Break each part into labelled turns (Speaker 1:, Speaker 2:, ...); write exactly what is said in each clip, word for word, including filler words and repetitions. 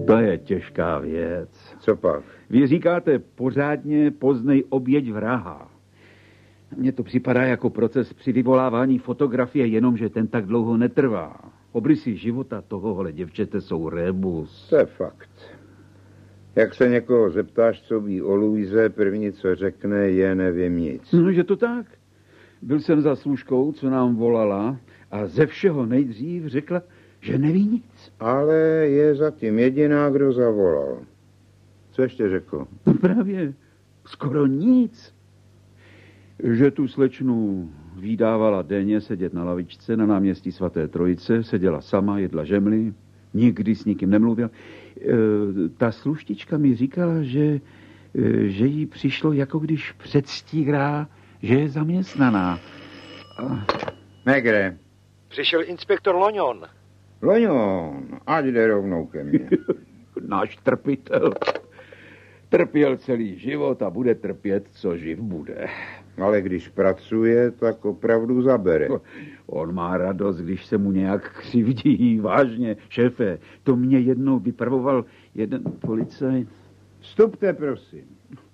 Speaker 1: To je těžká věc.
Speaker 2: Co pak?
Speaker 1: Vy říkáte pořádně poznej oběť vraha. Mně to připadá jako proces při vyvolávání fotografie, jenomže ten tak dlouho netrvá. Obrysy života tohohle děvčete jsou rébus.
Speaker 2: To je fakt. Jak se někoho zeptáš, co ví o Luize, první, co řekne, je nevím nic.
Speaker 1: No, že to tak. Byl jsem za služkou, co nám volala a ze všeho nejdřív řekla, že neví nic.
Speaker 2: Ale je zatím jediná, kdo zavolal. Co ještě řekl?
Speaker 1: No právě skoro nic. Že tu slečnu vydávala denně sedět na lavičce na náměstí svaté Trojice, seděla sama, jedla žemly, nikdy s nikým nemluvila. E, ta sluštička mi říkala, že, e, že jí přišlo, jako když předstírá, že je zaměstnaná. A...
Speaker 2: Megre.
Speaker 3: Přišel inspektor Loňon.
Speaker 2: Loňon, ať jde rovnou ke mně.
Speaker 1: Náš trpitel. Trpěl celý život a bude trpět, co živ bude.
Speaker 2: Ale když pracuje, tak opravdu zabere.
Speaker 1: On má radost, když se mu nějak křivdí. Vážně, šéfe, to mě jednou vypravoval jeden policajt.
Speaker 2: Vstupte, prosím.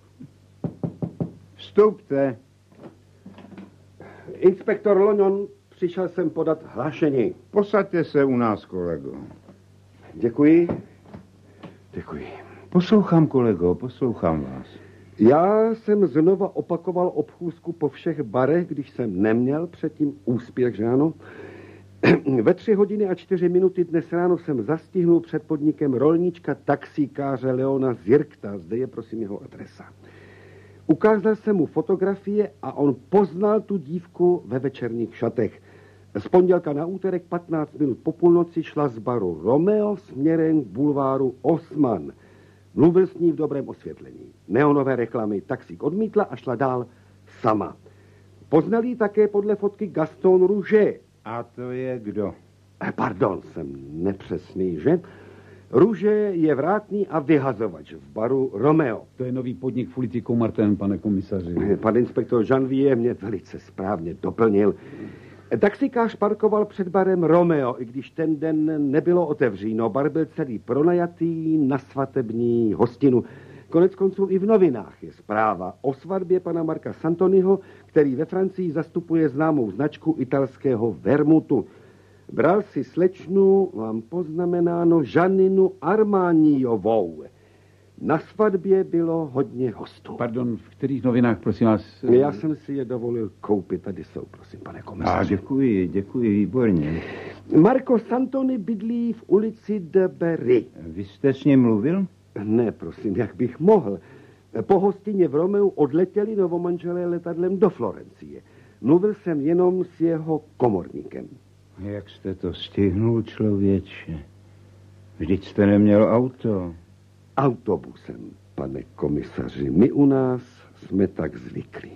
Speaker 2: Vstupte.
Speaker 4: Inspektor Loňon, přišel jsem podat hlášení.
Speaker 2: Posaďte se u nás, kolego.
Speaker 4: Děkuji. Děkuji.
Speaker 2: Poslouchám, kolego, poslouchám vás.
Speaker 4: Já jsem znova opakoval obchůzku po všech barech, když jsem neměl předtím úspěch, že ano? Ve tři hodiny a čtyři minuty dnes ráno jsem zastihnul před podnikem rolníčka taxíkáře Leona Zirkta. Zde je, prosím, jeho adresa. Ukázal jsem mu fotografie a on poznal tu dívku ve večerních šatech. Z pondělka na úterek patnáct minut po půlnoci šla z baru Romeo směrem k bulváru Osman. Mluvil s ní v dobrém osvětlení. Neonové reklamy taxík odmítla a šla dál sama. Poznal ji také podle fotky Gaston Rouget.
Speaker 2: A to je kdo?
Speaker 4: Pardon, jsem nepřesný, že? Rouget je vrátný a vyhazovač v baru Romeo.
Speaker 1: To je nový podnik v ulici Martin, pane komisaři.
Speaker 4: Pan inspektor Janvier mě velice správně doplnil. Taxikář parkoval před barem Romeo, i když ten den nebylo otevříno. Bar byl celý pronajatý na svatební hostinu. Konec konců i v novinách je zpráva o svatbě pana Marka Santoniho, který ve Francii zastupuje známou značku italského vermutu. Bral si slečnu, mám poznamenáno, Žaninu Armaniovou. Na svatbě bylo hodně hostů.
Speaker 1: Pardon, v kterých novinách, prosím vás?
Speaker 4: Já jsem si je dovolil koupit. Tady jsou, prosím, pane komisaři.
Speaker 2: A děkuji, děkuji, výborně.
Speaker 4: Marco Santoni bydlí v ulici de Berry.
Speaker 2: Vy jste s ním mluvil?
Speaker 4: Ne, prosím, jak bych mohl. Po hostině v Romeu odletěli novomanželé letadlem do Florencie. Mluvil jsem jenom s jeho komorníkem.
Speaker 2: Jak jste to stihnul, člověče? Vždyť jste neměl auto.
Speaker 4: Autobusem, pane komisaři. My u nás jsme tak zvyklí.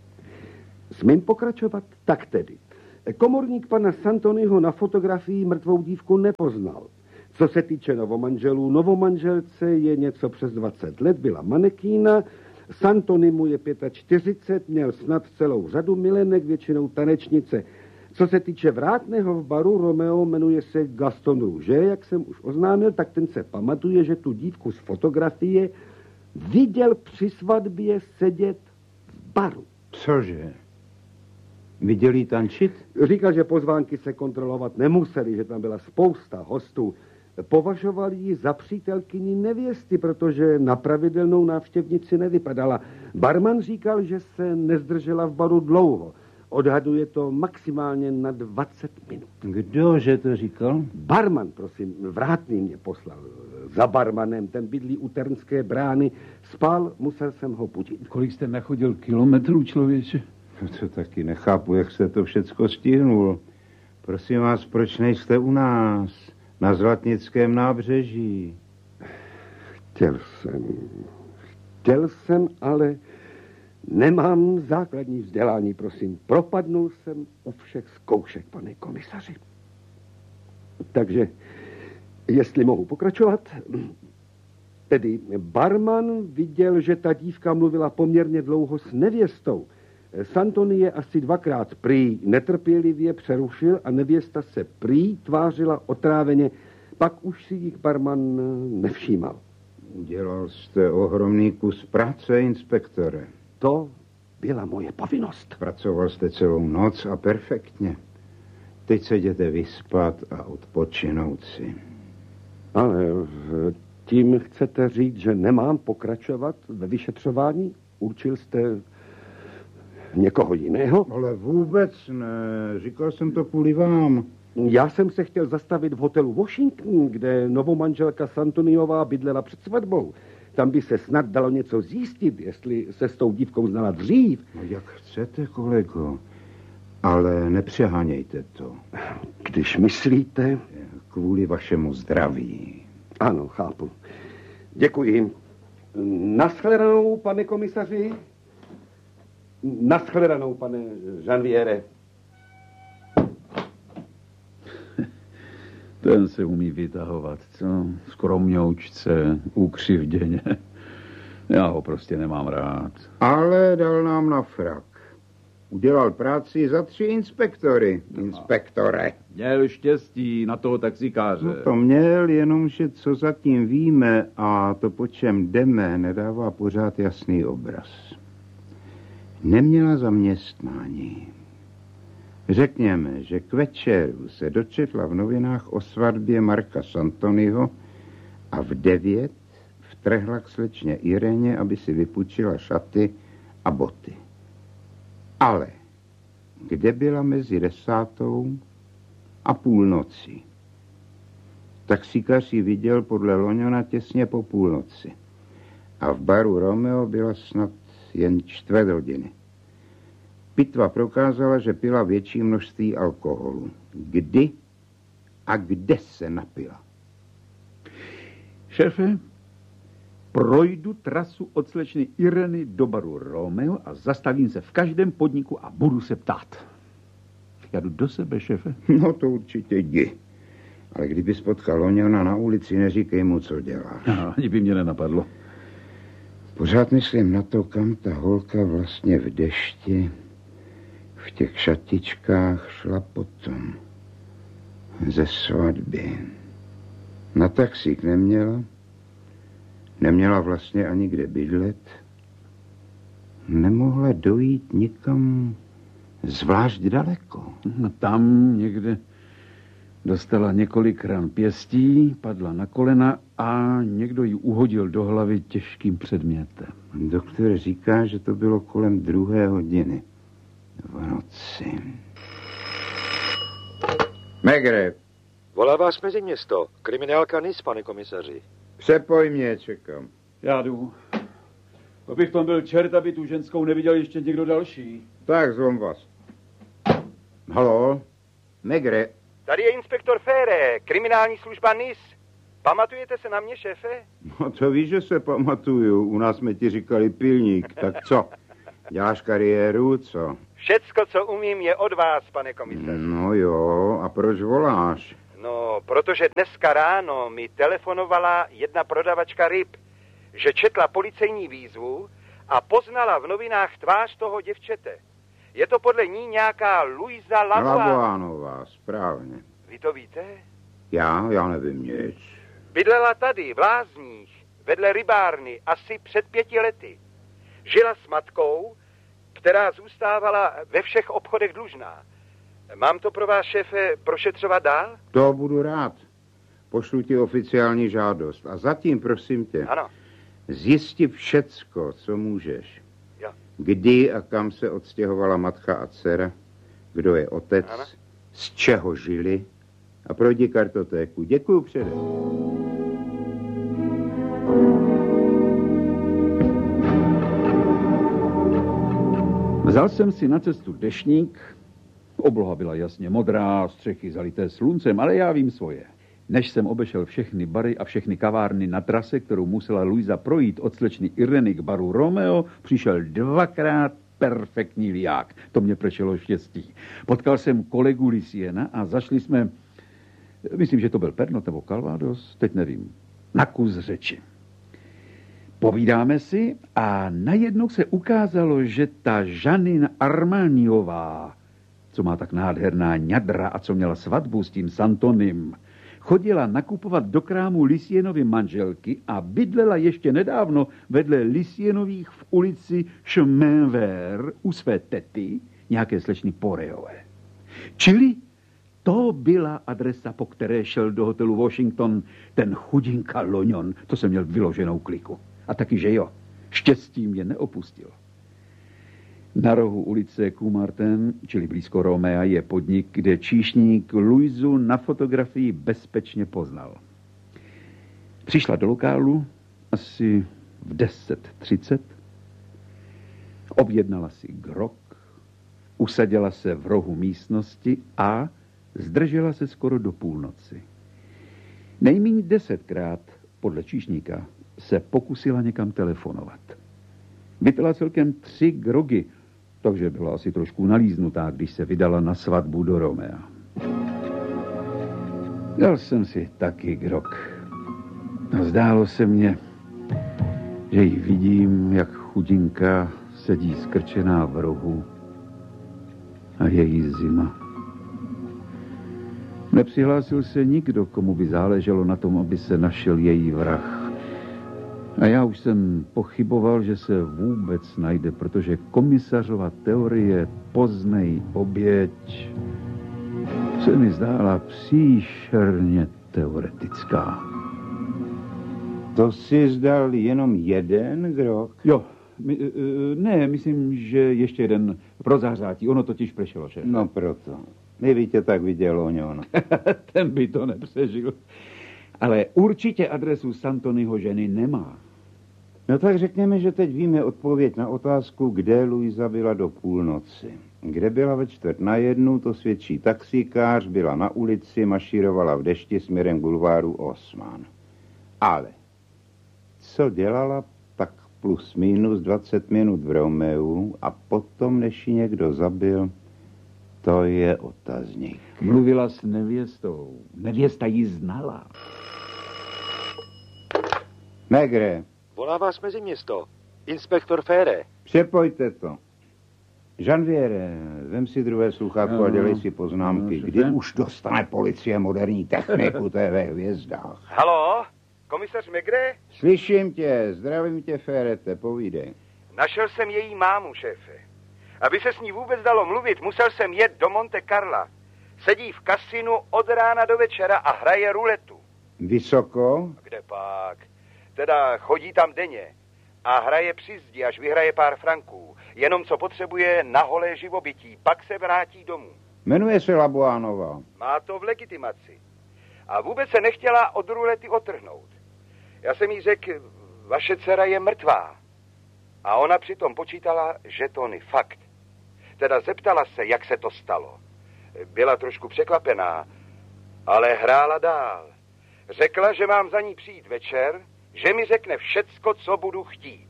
Speaker 4: Smím pokračovat? Tak tedy. Komorník pana Santoniho na fotografii mrtvou dívku nepoznal. Co se týče novomanželů, novomanželce je něco přes dvacet let, byla manekína, Santoni mu je čtyřicet pět, měl snad celou řadu milenek, většinou tanečnice. Co se týče vrátného v baru Romeo, jmenuje se Gaston Rouget, jak jsem už oznámil, tak ten se pamatuje, že tu dívku z fotografie viděl při svatbě sedět v baru.
Speaker 2: Cože? Viděl jí tančit?
Speaker 4: Říkal, že pozvánky se kontrolovat nemuseli, že tam byla spousta hostů. Považoval ji za přítelkyni nevěsty, protože na pravidelnou návštěvnici nevypadala. Barman říkal, že se nezdržela v baru dlouho. Odhaduje to maximálně na dvacet minut.
Speaker 2: Kdo, že to říkal?
Speaker 4: Barman, prosím, vrátný mě poslal. Za barmanem, ten bydlí u Ternské brány. Spal, musel jsem ho budit.
Speaker 1: Kolik jste nachodil kilometrů, člověče?
Speaker 2: No to taky nechápu, jak jste to všecko stihnul. Prosím vás, proč nejste u nás? Na Zlatnickém nábřeží.
Speaker 4: Chtěl jsem. Chtěl jsem, ale nemám základní vzdělání, prosím. Propadnul jsem u všech zkoušek, pane komisaři. Takže, jestli mohu pokračovat, tedy barman viděl, že ta dívka mluvila poměrně dlouho s nevěstou. Santoni je asi dvakrát prý netrpělivě přerušil a nevěsta se prý tvářila otráveně. Pak už si jich barman nevšímal.
Speaker 2: Udělal jste ohromný kus práce, inspektore.
Speaker 4: To byla moje povinnost.
Speaker 2: Pracoval jste celou noc a perfektně. Teď se jděte vyspat a odpočinout si.
Speaker 4: Ale tím chcete říct, že nemám pokračovat ve vyšetřování? Určil jste někoho jiného?
Speaker 2: Ale vůbec ne. Říkal jsem to kvůli vám.
Speaker 4: Já jsem se chtěl zastavit v hotelu Washington, kde novomanželka Santoniová bydlela před svatbou. Tam by se snad dalo něco zjistit, jestli se s tou dívkou znala dřív.
Speaker 2: No jak chcete, kolego, ale nepřehánějte to.
Speaker 4: Když myslíte...
Speaker 2: Kvůli vašemu zdraví.
Speaker 4: Ano, chápu. Děkuji. Naschledanou, pane komisaři. Naschledanou, pane Janviere.
Speaker 1: Ten se umí vytahovat, co? Skromňoučce, ukřivděně. Já ho prostě nemám rád.
Speaker 2: Ale dal nám na frak. Udělal práci za tři inspektory. Inspektore.
Speaker 1: Měl štěstí na toho taxikáře.
Speaker 2: No to měl, jenomže co zatím víme a to, po čem jdeme, nedává pořád jasný obraz. Neměla zaměstnání. Řekněme, že k večeru se dočetla v novinách o svatbě Marka Santoniho a v devět vtrhla k slečně Ireně, aby si vypůjčila šaty a boty. Ale kde byla mezi desátou a půlnocí? Taxíkař ji viděl podle Loňona těsně po půlnoci. A v baru Romeo byla snad jen čtvrt hodiny. Pitva prokázala, že pila větší množství alkoholu. Kdy a kde se napila?
Speaker 1: Šéfe, projdu trasu od slečny Ireny do baru Romeo a zastavím se v každém podniku a budu se ptát. Já jdu do sebe, šéfe.
Speaker 2: No to určitě jdi. Ale kdyby spotkal Loňona na ulici, neříkej mu, co děláš.
Speaker 1: No, ani by mě nenapadlo.
Speaker 2: Pořád myslím na to, kam ta holka vlastně v dešti, v těch šatičkách šla potom. Ze svatby. Na taxík neměla. Neměla vlastně ani kde bydlet. Nemohla dojít nikam zvlášť daleko.
Speaker 1: No, tam někde dostala několik ran pěstí, padla na kolena a někdo ji uhodil do hlavy těžkým předmětem.
Speaker 2: Doktor říká, že to bylo kolem druhé hodiny v noci. Megre.
Speaker 3: Volá vás mezi město. Kriminálka Nis, pane komisaři.
Speaker 2: Přepoj mě, čekám.
Speaker 1: Já jdu. Abych v tom byl čert, aby tu ženskou neviděl ještě někdo další.
Speaker 2: Tak, zlom vás. Haló? Megre.
Speaker 3: Tady je inspektor Fére, kriminální služba Nis. Pamatujete se na mě, šéfe?
Speaker 2: No to víš, že se pamatuju. U nás jsme ti říkali pilník. Tak co? Děláš kariéru, co?
Speaker 3: Všecko, co umím, je od vás, pane komisaři.
Speaker 2: No jo, a proč voláš?
Speaker 3: No, protože dneska ráno mi telefonovala jedna prodavačka ryb, že četla policejní výzvu a poznala v novinách tvář toho děvčete. Je to podle ní nějaká Luisa Lavoánová.
Speaker 2: Lavoánová, správně.
Speaker 3: Vy to víte?
Speaker 2: Já? Já nevím nic.
Speaker 3: Bydlela tady, v Lázních, vedle rybárny, asi před pěti lety. Žila s matkou, která zůstávala ve všech obchodech dlužná. Mám to pro vás, šéfe, prošetřovat dál?
Speaker 2: To budu rád. Pošlu ti oficiální žádost. A zatím, prosím tě,
Speaker 3: ano.
Speaker 2: Zjisti všecko, co můžeš.
Speaker 3: Jo.
Speaker 2: Kdy a kam se odstěhovala matka a dcera, kdo je otec, ano. Z čeho žili a projdi kartotéku. Děkuju předem.
Speaker 1: Vzal jsem si na cestu deštník. Obloha byla jasně modrá, střechy zalité sluncem, ale já vím svoje. Než jsem obešel všechny bary a všechny kavárny na trase, kterou musela Luisa projít od slečny Ireny k baru Romeo, přišel dvakrát perfektní liák. To mě pršelo štěstí. Potkal jsem kolegu Lisiena a zašli jsme, myslím, že to byl Pernod nebo Calvados, teď nevím, na kus řeči. Povídáme si a najednou se ukázalo, že ta Žanina Armaniová, co má tak nádherná ňadra a co měla svatbu s tím Santonim, chodila nakupovat do krámu Lisienovy manželky a bydlela ještě nedávno vedle Lisienových v ulici Chemin Vert u své tety, nějaké slečny Porejové. Čili to byla adresa, po které šel do hotelu Washington ten chudinka Loňon, to jsem měl vyloženou kliku. A taky, že jo, štěstí mě neopustil. Na rohu ulice Coumartin, čili blízko Romea, je podnik, kde číšník Luizu na fotografii bezpečně poznal. Přišla do lokálu asi v deset třicet, objednala si grog, usadila se v rohu místnosti a zdržela se skoro do půlnoci. Nejméně desetkrát, podle číšníka, se pokusila někam telefonovat. Vypila celkem tři grogy, takže byla asi trošku nalíznutá, když se vydala na svatbu do Romea. Dal jsem si taky grog. A zdálo se mně, že ji vidím, jak chudinka sedí skrčená v rohu a je jí zima. Nepřihlásil se nikdo, komu by záleželo na tom, aby se našel její vrah. A já už jsem pochyboval, že se vůbec najde, protože komisařova teorie poznej oběť se mi zdála příšerně teoretická.
Speaker 2: To si zdal jenom jeden grog?
Speaker 1: Jo, my, ne, myslím, že ještě jeden pro zahřátí. Ono totiž prešelo, šéf.
Speaker 2: No proto. Kdyby tě tak viděl Oňon.
Speaker 1: Ten by to nepřežil. Ale určitě adresu Santonyho ženy nemá.
Speaker 2: No tak řekněme, že teď víme odpověď na otázku, kde Luisa byla do půlnoci. Kde byla ve čtvrt na jednu, to svědčí taxikář, byla na ulici, mašírovala v dešti směrem k bulváru Osman. Ale co dělala tak plus minus dvacet minut v Romeu a potom, než ji někdo zabil, to je otazník.
Speaker 1: Mluvila s nevěstou. Nevěsta ji znala.
Speaker 2: Megre.
Speaker 3: Volá vás mezi město. Inspektor Fére.
Speaker 2: Přepojte to. Janviere, vem si druhé sluchátko no, a dělej si poznámky. No, kdy už dostane policie moderní techniku té ve hvězdách?
Speaker 3: Haló? Komisař Megre?
Speaker 2: Slyším tě, zdravím tě, Férete, povídej.
Speaker 3: Našel jsem její mámu, šéfe. Aby se s ní vůbec dalo mluvit, musel jsem jet do Monte Carla. Sedí v kasinu od rána do večera a hraje ruletu.
Speaker 2: Vysoko?
Speaker 3: Kde pak? Teda chodí tam denně a hraje při zdi, až vyhraje pár franků. Jenom co potřebuje na holé živobytí, pak se vrátí domů.
Speaker 2: Jmenuje se Labuánova.
Speaker 3: Má to v legitimaci. A vůbec se nechtěla od rulety otrhnout. Já jsem jí řekl, vaše dcera je mrtvá. A ona přitom počítala žetony, fakt. Teda zeptala se, jak se to stalo. Byla trošku překvapená, ale hrála dál. Řekla, že mám za ní přijít večer, že mi řekne všecko, co budu chtít.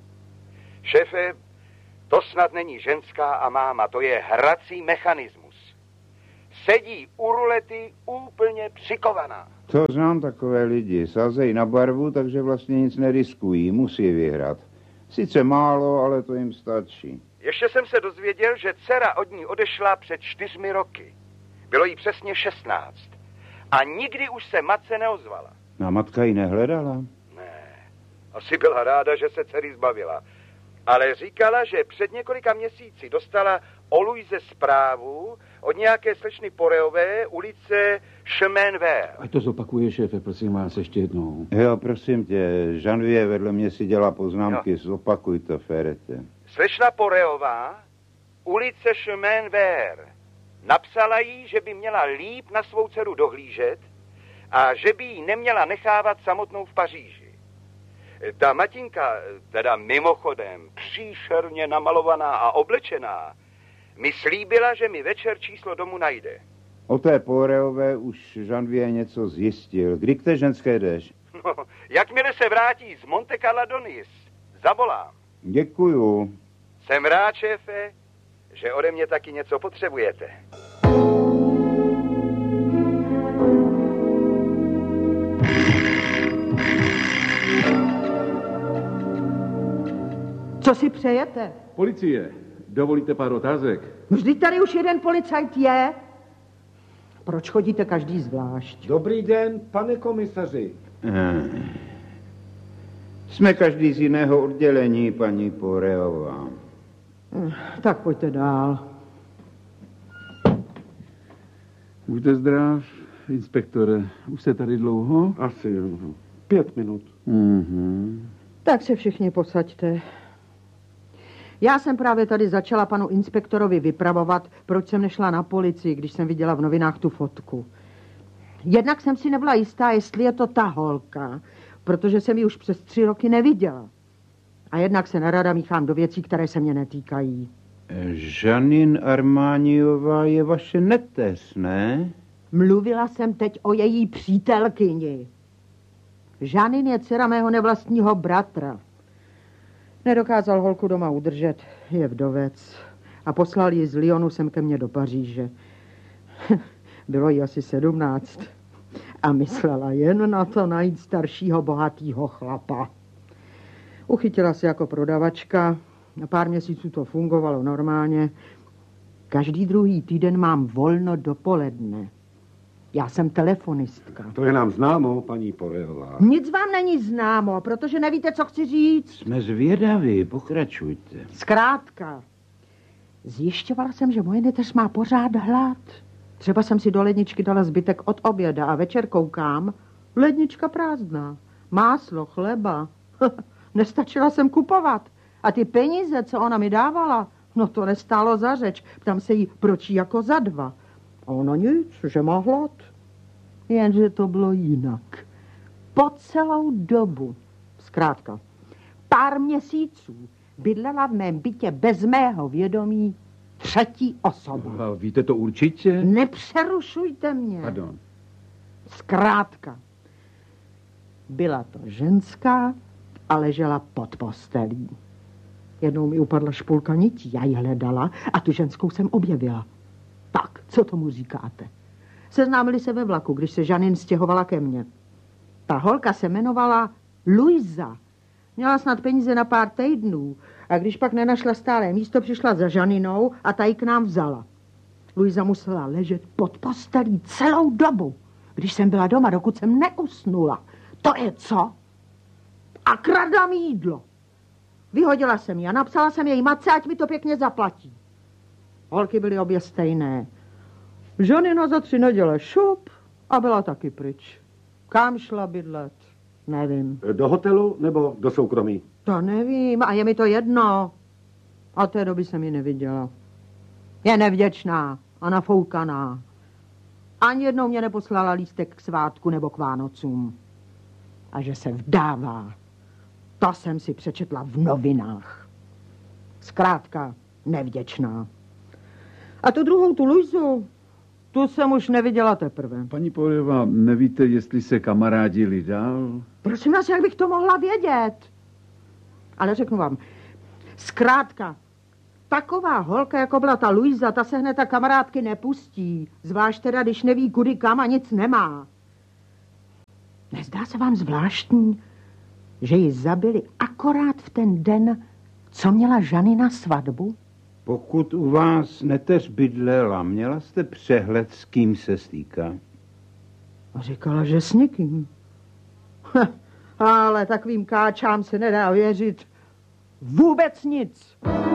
Speaker 3: Šéfe, to snad není ženská a máma, to je hrací mechanismus. Sedí u rulety úplně přikovaná.
Speaker 2: To znám takové lidi. Sázej na barvu, takže vlastně nic neriskují, musí vyhrát. Sice málo, ale to jim stačí.
Speaker 3: Ještě jsem se dozvěděl, že dcera od ní odešla před čtyřmi roky. Bylo jí přesně šestnáct. A nikdy už se matce neozvala.
Speaker 2: A matka ji nehledala?
Speaker 3: Ne, asi byla ráda, že se dcery zbavila. Ale říkala, že před několika měsíci dostala o Luize zprávu od nějaké slečny Porejové, ulice Chemin Vert.
Speaker 1: Ať to zopakuje, šéfe, prosím vás, ještě jednou.
Speaker 2: Jo, prosím tě, Janvier vedle mě si dělá poznámky, jo. Zopakuj to, Férete.
Speaker 3: Slečna Porejová, ulice Chemin Vert. Napsala jí, že by měla líp na svou dceru dohlížet a že by ji neměla nechávat samotnou v Paříži. Ta matinka, teda mimochodem, příšerně namalovaná a oblečená, mi slíbila, že mi večer číslo domu najde.
Speaker 2: O té Porejové už Janvier něco zjistil. Kdy k té ženské jdeš?
Speaker 3: No, jakmile se vrátí z Monte Carla do Nice, zavolám.
Speaker 2: Děkuju.
Speaker 3: Jsem rád, šéfe, že ode mě taky něco potřebujete.
Speaker 5: Co si přejete?
Speaker 1: Policie, dovolíte pár otázek?
Speaker 5: Vždyť tady už jeden policajt je. Proč chodíte každý zvlášť?
Speaker 4: Dobrý den, pane komisaři.
Speaker 2: Eh. Jsme každý z jiného oddělení, paní Poreová.
Speaker 5: Eh, tak pojďte dál.
Speaker 1: Buďte zdrav, inspektore. Už jste tady dlouho?
Speaker 4: Asi pět minut.
Speaker 1: Mhm.
Speaker 5: Tak se všichni posaďte. Já jsem právě tady začala panu inspektorovi vypravovat, proč jsem nešla na policii, když jsem viděla v novinách tu fotku. Jednak jsem si nebyla jistá, jestli je to ta holka, protože jsem ji už přes tři roky neviděla. A jednak se nerada míchám do věcí, které se mě netýkají.
Speaker 2: Žanin Armániová je vaše neteř, ne?
Speaker 5: Mluvila jsem teď o její přítelkyni. Žanin je dcera mého nevlastního bratra. Nedokázal holku doma udržet, je vdovec. A poslal ji z Lyonu sem ke mně do Paříže. Bylo jí asi sedmnáct. A myslela jen na to najít staršího bohatýho chlapa. Uchytila se jako prodavačka. Na pár měsíců to fungovalo normálně. Každý druhý týden mám volno dopoledne. Já jsem telefonistka.
Speaker 4: To je nám známo, paní Poreová.
Speaker 5: Nic vám není známo, protože nevíte, co chci říct.
Speaker 2: Jsme zvědaví, pokračujte.
Speaker 5: Zkrátka, zjišťovala jsem, že moje neteř má pořád hlad. Třeba jsem si do ledničky dala zbytek od oběda a večer koukám, lednička prázdná. Máslo, chleba. Nestačila jsem kupovat. A ty peníze, co ona mi dávala, no to nestálo za řeč. Ptám se jí, proč jí jako za dva. A ona nic, že má hlad. Jenže to bylo jinak. Po celou dobu, zkrátka, pár měsíců bydlela v mém bytě bez mého vědomí třetí osoba.
Speaker 1: A víte to určitě?
Speaker 5: Nepřerušujte mě.
Speaker 1: Pardon.
Speaker 5: Zkrátka, byla to ženská a ležela pod postelí. Jednou mi upadla špulka nití, já ji hledala a tu ženskou jsem objevila. Tak, co tomu říkáte? Seznámili se ve vlaku, když se Žanin stěhovala ke mně. Ta holka se jmenovala Luisa. Měla snad peníze na pár týdnů a když pak nenašla stálé místo, přišla za Žaninou a ta ji k nám vzala. Luisa musela ležet pod postelí celou dobu, když jsem byla doma, dokud jsem neusnula. To je co? A kradla mi jídlo. Vyhodila jsem ji a napsala jsem její matce, ať mi to pěkně zaplatí. Holky byly obě stejné. Žanina za tři neděle šup a byla taky pryč. Kam šla bydlet? Nevím.
Speaker 4: Do hotelu nebo do soukromí?
Speaker 5: To nevím a je mi to jedno. A té doby jsem ji neviděla. Je nevděčná a nafoukaná. Ani jednou mě neposlala lístek k svátku nebo k Vánocům. A že se vdává, to jsem si přečetla v novinách. Zkrátka nevděčná. A tu druhou, tu Luizu, tu jsem už neviděla teprve.
Speaker 1: Paní Poreová, nevíte, jestli se kamarádili dál?
Speaker 5: Prosím vás, jak bych to mohla vědět? Ale řeknu vám, zkrátka, taková holka, jako byla ta Luisa, ta se hned ta kamarádky nepustí. Zvlášť teda, když neví, kudy kam a nic nemá. Nezdá se vám zvláštní, že ji zabili akorát v ten den, co měla Žanina svatbu?
Speaker 2: Pokud u vás neteř bydlela, měla jste přehled, s kým se stýká?
Speaker 5: A říkala, že s nikým. Ha, ale takovým káčám se nedá věřit. Vůbec nic.